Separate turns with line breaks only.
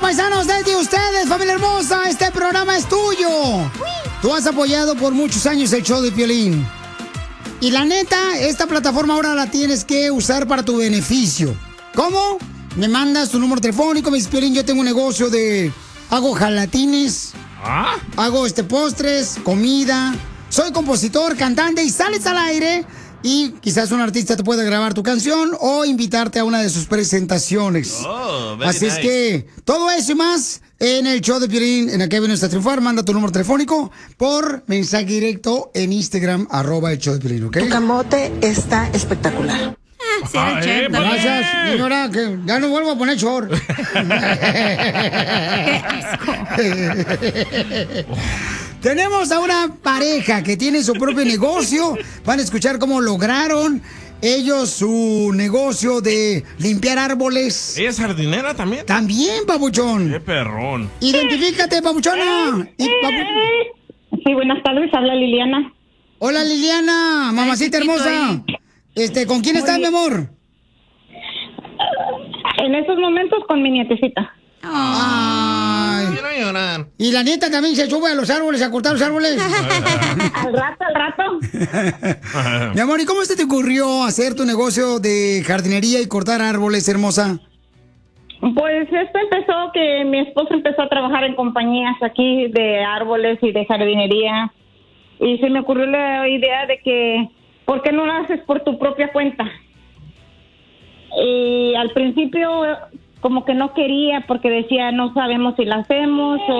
paisanos, desde ustedes, familia hermosa, este programa es tuyo. Tú has apoyado por muchos años el show de Piolín. Y la neta, esta plataforma ahora la tienes que usar para tu beneficio. ¿Cómo? Me mandas tu número telefónico, me dices, Piolín, yo tengo un negocio de... Hago jalatines, hago postres, comida, soy compositor, cantante y sales al aire y quizás un artista te pueda grabar tu canción o invitarte a una de sus presentaciones. Así es que todo eso y más en el show de Piolín, en Aquí Vienes a Triunfar. Manda tu número telefónico por mensaje directo en Instagram, @el show de Piolín, ¿ok?
Tu camote está espectacular.
Gracias, señora, que ya no vuelvo a poner short. Tenemos a una pareja que tiene su propio negocio. Van a escuchar cómo lograron ellos su negocio de limpiar árboles.
¿Ella es jardinera también?
También, papuchón.
¡Qué perrón!
Identifícate, papuchona.
Sí, buenas tardes, habla Liliana.
Hola, Liliana, mamacita hermosa. ¿Con quién estás, mi amor?
En estos momentos con mi nietecita.
Ay.
Quiero llorar.
¿Y la nieta también se sube a los árboles, a cortar los árboles?
Al rato.
Mi amor, ¿y cómo te ocurrió hacer tu negocio de jardinería y cortar árboles, hermosa?
Pues esto empezó que mi esposo empezó a trabajar en compañías aquí de árboles y de jardinería. Y se me ocurrió la idea de que, ¿por qué no lo haces por tu propia cuenta? Y al principio como que no quería porque decía, no sabemos si lo hacemos o